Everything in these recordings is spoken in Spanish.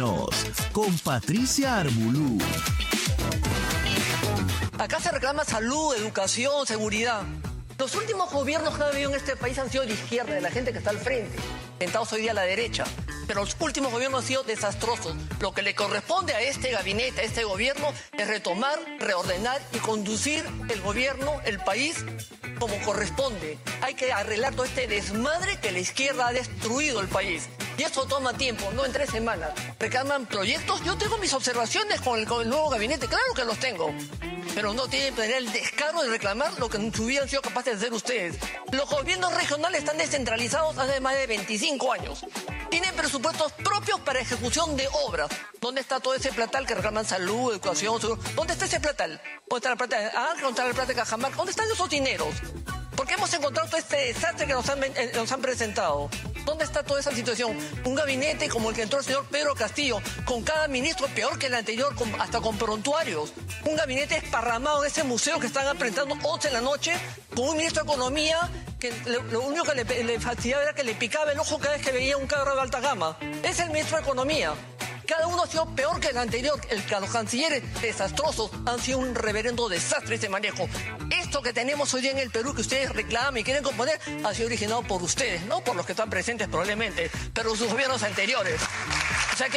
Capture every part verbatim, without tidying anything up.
Venos con Patricia Arbulú. Acá se reclama salud, educación, seguridad. Los últimos gobiernos que ha habido en este país han sido de izquierda, de la gente que está al frente, sentados hoy día a la derecha. Pero los últimos gobiernos han sido desastrosos. Lo que le corresponde a este gabinete, a este gobierno, es retomar, reordenar y conducir el gobierno, el país, como corresponde. Hay que arreglar todo este desmadre que la izquierda ha destruido el país. Y eso toma tiempo, no en tres semanas. Reclaman proyectos. Yo tengo mis observaciones con el, con el nuevo gabinete, claro que los tengo. Pero no tienen que tener el descaro de reclamar lo que en su vida han sido capaces de hacer ustedes. Los gobiernos regionales están descentralizados hace más de veinticinco años. Tienen presupuestos propios para ejecución de obras. ¿Dónde está todo ese platal que reclaman salud, educación, seguro? ¿Dónde está ese platal? ¿Dónde está la plata de Ángel? ¿Dónde está la plata de Cajamarca? ¿Dónde están esos dineros? Porque hemos encontrado todo este desastre que nos han, eh, nos han presentado. ¿Dónde está toda esa situación? Un gabinete como el que entró el señor Pedro Castillo, con cada ministro peor que el anterior, con, hasta con prontuarios. Un gabinete esparramado en ese museo que están presentando once en la noche, con un ministro de Economía que lo, lo único que le, le fastidiaba era que le picaba el ojo cada vez que veía un carro de alta gama. Es el ministro de Economía. Cada uno ha sido peor que el anterior. El, los cancilleres desastrosos han sido un reverendo desastre ese manejo. Esto que tenemos hoy día en el Perú, que ustedes reclaman y quieren componer, ha sido originado por ustedes, no por los que están presentes probablemente, pero sus gobiernos anteriores. O sea que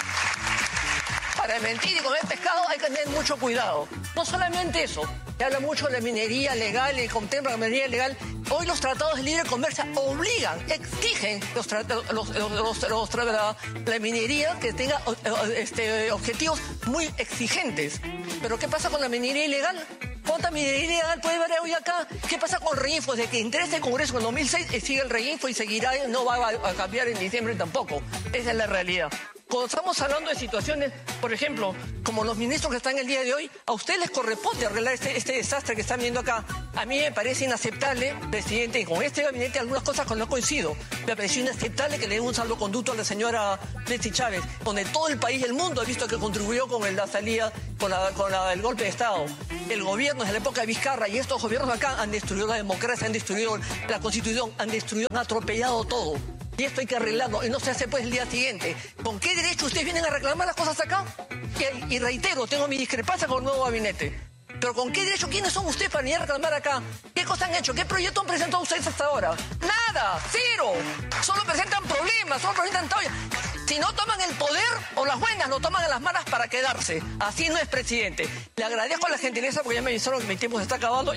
para mentir y comer pescado hay que tener mucho cuidado. No solamente eso, se habla mucho de la minería legal y contempla la minería legal. Hoy los tratados de libre comercio obligan, exigen los, los, los, los, los la, la minería que tenga este, objetivos muy exigentes. Pero ¿qué pasa con la minería ilegal? ¿Cuánta minería ilegal puede haber hoy acá? ¿Qué pasa con el Reinfo? Desde que ingrese el Congreso en dos mil seis sigue el Reinfo y seguirá, no va a, a cambiar en diciembre tampoco. Esa es la realidad. Cuando estamos hablando de situaciones, por ejemplo, como los ministros que están el día de hoy, a ustedes les corresponde arreglar este, este desastre que están viendo acá. A mí me parece inaceptable, presidente, y con este gabinete algunas cosas con las que coincido. Me pareció inaceptable que le den un salvoconducto a la señora Betsy Chávez, donde todo el país y el mundo ha visto que contribuyó con el, la salida, con, la, con la, el golpe de Estado. El gobierno desde la época de Vizcarra y estos gobiernos acá han destruido la democracia, han destruido la Constitución, han destruido, han atropellado todo. Y esto hay que arreglarlo, y no se hace pues el día siguiente. ¿Con qué derecho ustedes vienen a reclamar las cosas acá? Y, y reitero, tengo mi discrepancia con el nuevo gabinete. Pero ¿con qué derecho? ¿Quiénes son ustedes para venir a reclamar acá? ¿Qué cosas han hecho? ¿Qué proyecto han presentado ustedes hasta ahora? ¡Nada! ¡Cero! Solo presentan problemas, solo presentan todavía. Si no toman el poder o las buenas, lo toman en las manos para quedarse. Así no es, presidente. Le agradezco a la gentileza porque ya me avisaron que mi tiempo se está acabando.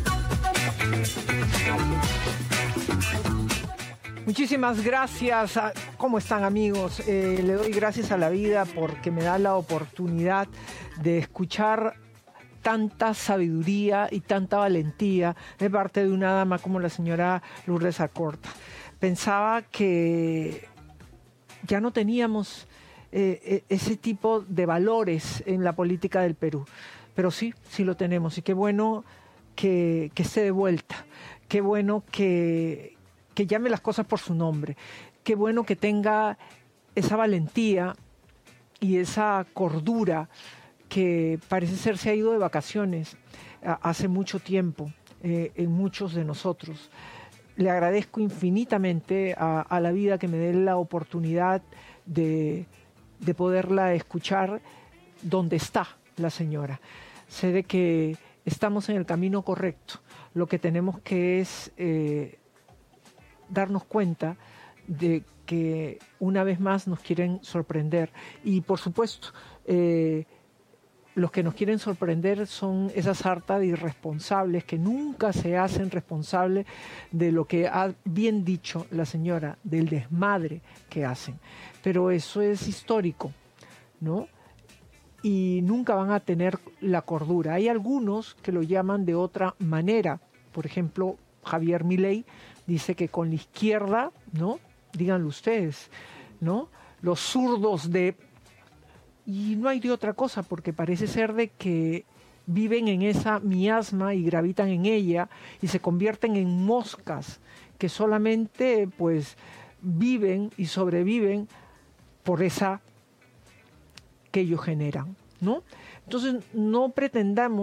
Muchísimas gracias. ¿Cómo están, amigos? Eh, le doy gracias a la vida porque me da la oportunidad de escuchar tanta sabiduría y tanta valentía de parte de una dama como la señora Lourdes Acorta. Pensaba que ya no teníamos eh, ese tipo de valores en la política del Perú, pero sí, sí lo tenemos, y qué bueno que, que esté de vuelta, qué bueno que que llame las cosas por su nombre. Qué bueno que tenga esa valentía y esa cordura que parece ser se ha ido de vacaciones hace mucho tiempo eh, en muchos de nosotros. Le agradezco infinitamente a, a la vida que me dé la oportunidad de, de poderla escuchar donde está la señora. Sé de que estamos en el camino correcto. Lo que tenemos que es Eh, darnos cuenta de que una vez más nos quieren sorprender. Y por supuesto, eh, los que nos quieren sorprender son esa sarta de irresponsables que nunca se hacen responsables de lo que ha bien dicho la señora, del desmadre que hacen. Pero eso es histórico, ¿no? Y nunca van a tener la cordura. Hay algunos que lo llaman de otra manera. Por ejemplo, Javier Milei dice que con la izquierda, ¿no? Díganlo ustedes, ¿no? Los zurdos de... Y no hay de otra cosa, porque parece ser de que viven en esa miasma y gravitan en ella y se convierten en moscas que solamente, pues, viven y sobreviven por esa que ellos generan, ¿no? Entonces, no pretendamos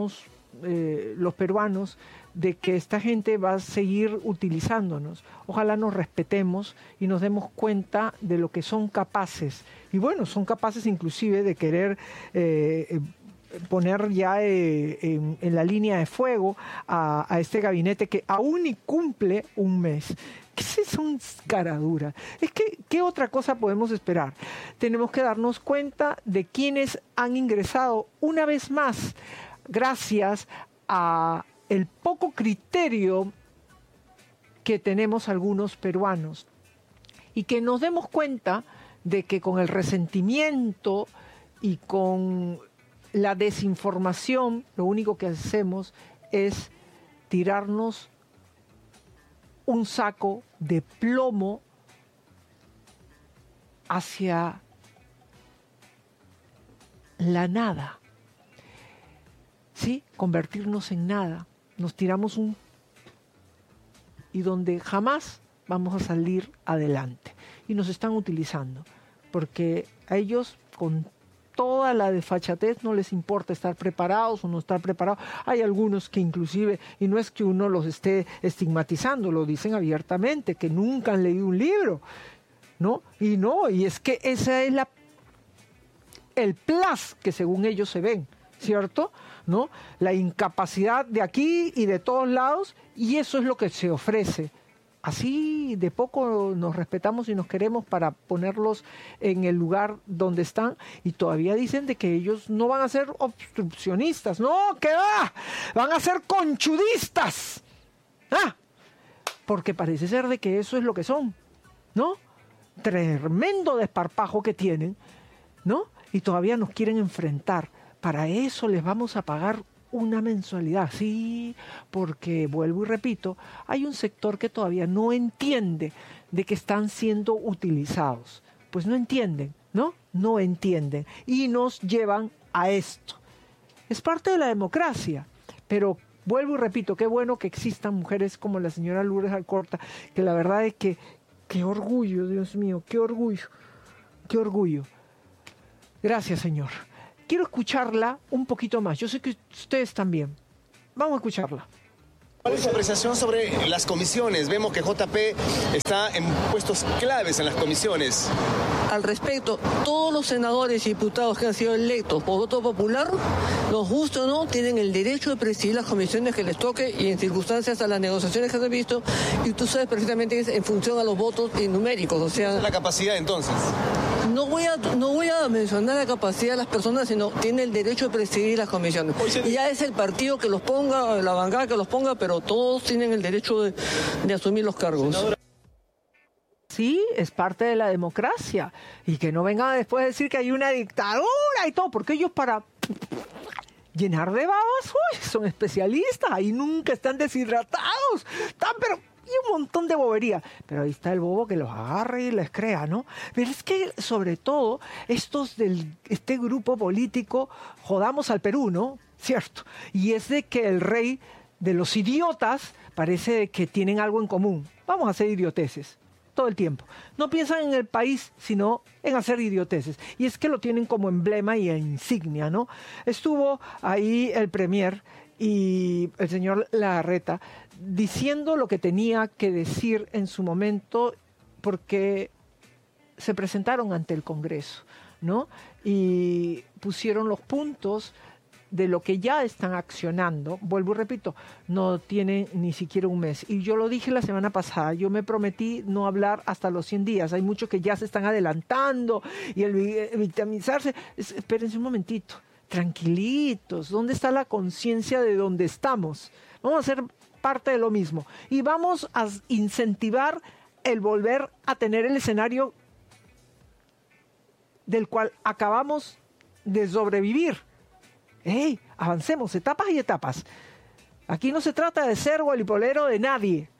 eh, los peruanos de que esta gente va a seguir utilizándonos. Ojalá nos respetemos y nos demos cuenta de lo que son capaces. Y bueno, son capaces inclusive de querer eh, poner ya eh, en, en la línea de fuego a, a este gabinete que aún ni cumple un mes. ¿Qué son caraduras? Es que, ¿qué otra cosa podemos esperar? Tenemos que darnos cuenta de quienes han ingresado una vez más gracias a el poco criterio que tenemos algunos peruanos, y que nos demos cuenta de que con el resentimiento y con la desinformación lo único que hacemos es tirarnos un saco de plomo hacia la nada, ¿sí? Convertirnos en nada. Nos tiramos un... y donde jamás vamos a salir adelante. Y nos están utilizando, porque a ellos con toda la desfachatez no les importa estar preparados o no estar preparados. Hay algunos que inclusive, y no es que uno los esté estigmatizando, lo dicen abiertamente, que nunca han leído un libro, ¿no? Y no, y es que esa es la el plus que según ellos se ven, ¿cierto? ¿No? La incapacidad de aquí y de todos lados, y eso es lo que se ofrece. Así de poco nos respetamos y nos queremos para ponerlos en el lugar donde están, y todavía dicen de que ellos no van a ser obstruccionistas. No, ¿qué va? Van a ser conchudistas. ¿Ah? Porque parece ser de que eso es lo que son, ¿no? Tremendo desparpajo que tienen, ¿no? Y todavía nos quieren enfrentar. Para eso les vamos a pagar una mensualidad. Sí, porque, vuelvo y repito, hay un sector que todavía no entiende de que están siendo utilizados. Pues no entienden, ¿no? No entienden. Y nos llevan a esto. Es parte de la democracia, pero vuelvo y repito, qué bueno que existan mujeres como la señora Lourdes Alcorta, que la verdad es que, qué orgullo, Dios mío, qué orgullo, qué orgullo. Gracias, Señor. Quiero escucharla un poquito más. Yo sé que ustedes también. Vamos a escucharla. ¿Cuál es su apreciación sobre las comisiones? Vemos que J P está en puestos claves en las comisiones. Al respecto, todos los senadores y diputados que han sido electos por voto popular, nos guste o no, tienen el derecho de presidir las comisiones que les toque y en circunstancias a las negociaciones que se han visto, y tú sabes perfectamente que es en función a los votos numéricos, o sea... ¿La capacidad entonces? No voy a no voy a mencionar la capacidad de las personas, sino tiene el derecho de presidir las comisiones. Y ya es el partido que los ponga, la bancada que los ponga, pero todos tienen el derecho de, de asumir los cargos. Sí, es parte de la democracia. Y que no vengan después a decir que hay una dictadura y todo, porque ellos para llenar de babas, uy, son especialistas, ahí nunca están deshidratados, están pero... y un montón de bobería, pero ahí está el bobo que los agarre y les crea, ¿no? Pero es que, sobre todo, estos del este grupo político, jodamos al Perú, ¿no? Cierto. Y es de que el rey de los idiotas parece que tienen algo en común. Vamos a hacer idioteces todo el tiempo. No piensan en el país, sino en hacer idioteces. Y es que lo tienen como emblema y insignia, ¿no? Estuvo ahí el premier y el señor Larreta diciendo lo que tenía que decir en su momento, porque se presentaron ante el Congreso, ¿no? Y pusieron los puntos de lo que ya están accionando. Vuelvo y repito, no tienen ni siquiera un mes. Y yo lo dije la semana pasada, yo me prometí no hablar hasta los cien días. Hay muchos que ya se están adelantando y el victimizarse. Espérense un momentito, tranquilitos. ¿Dónde está la conciencia de dónde estamos? Vamos a hacer parte de lo mismo y vamos a incentivar el volver a tener el escenario del cual acabamos de sobrevivir. ¡Ey! Avancemos, etapas y etapas. Aquí no se trata de ser gualipolero de nadie.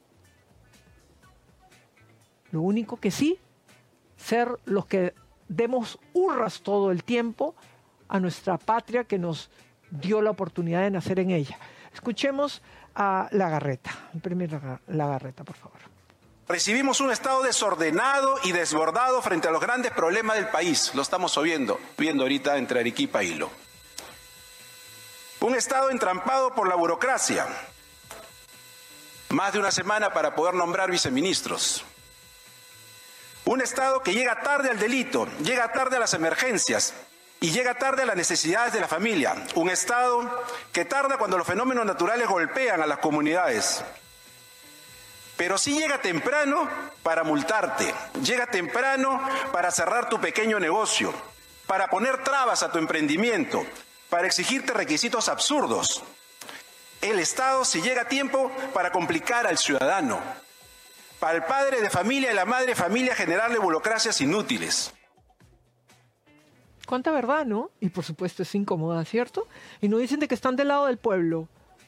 Lo único que sí, ser los que demos hurras todo el tiempo a nuestra patria que nos dio la oportunidad de nacer en ella. Escuchemos a Lagarreta. El primer Lagarreta, por favor. Recibimos un Estado desordenado y desbordado frente a los grandes problemas del país. Lo estamos viendo, viendo ahorita entre Arequipa y Hilo. Un Estado entrampado por la burocracia. Más de una semana para poder nombrar viceministros. Un Estado que llega tarde al delito, llega tarde a las emergencias y llega tarde a las necesidades de la familia. Un Estado que tarda cuando los fenómenos naturales golpean a las comunidades. Pero sí llega temprano para multarte, llega temprano para cerrar tu pequeño negocio, para poner trabas a tu emprendimiento, para exigirte requisitos absurdos. El Estado sí llega a tiempo para complicar al ciudadano, para el padre de familia y la madre de familia generarle burocracias inútiles. Cuánta verdad, ¿no? Y por supuesto es incómoda, ¿cierto? Y no dicen de que están del lado del pueblo.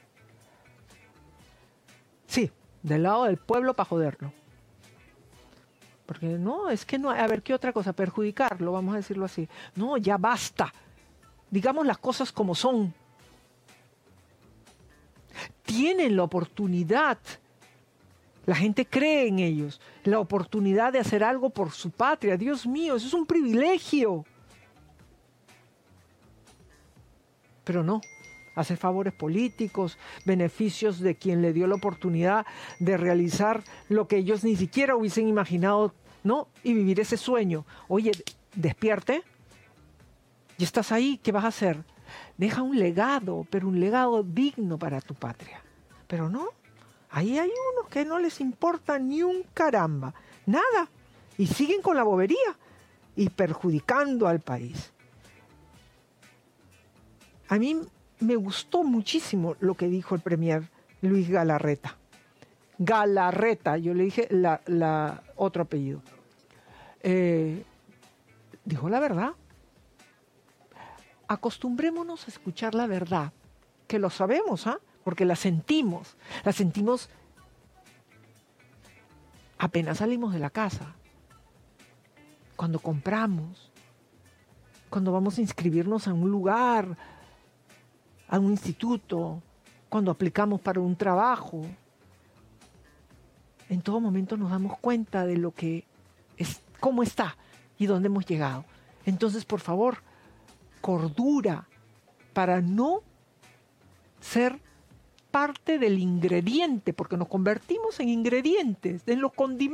Sí, del lado del pueblo para joderlo. Porque no, es que no, a ver, ¿qué otra cosa? Perjudicarlo, vamos a decirlo así. No, ya basta. Digamos las cosas como son. Tienen la oportunidad, la gente cree en ellos, la oportunidad de hacer algo por su patria. Dios mío, eso es un privilegio. Pero no, hacer favores políticos, beneficios de quien le dio la oportunidad de realizar lo que ellos ni siquiera hubiesen imaginado, ¿no? Y vivir ese sueño. Oye, despierte, y estás ahí, ¿qué vas a hacer? Deja un legado, pero un legado digno para tu patria. Pero no, ahí hay unos que no les importa ni un caramba, nada, y siguen con la bobería y perjudicando al país. A mí me gustó muchísimo lo que dijo el premier Luis Galarreta. Galarreta, yo le dije la, la otro apellido. Eh, dijo la verdad. Acostumbrémonos a escuchar la verdad, que lo sabemos, ¿ah? ¿eh? Porque la sentimos, la sentimos apenas salimos de la casa, cuando compramos, cuando vamos a inscribirnos a un lugar, a un instituto, cuando aplicamos para un trabajo. En todo momento nos damos cuenta de lo que es, cómo está y dónde hemos llegado. Entonces, por favor, cordura para no ser parte del ingrediente, porque nos convertimos en ingredientes, en los condimentos.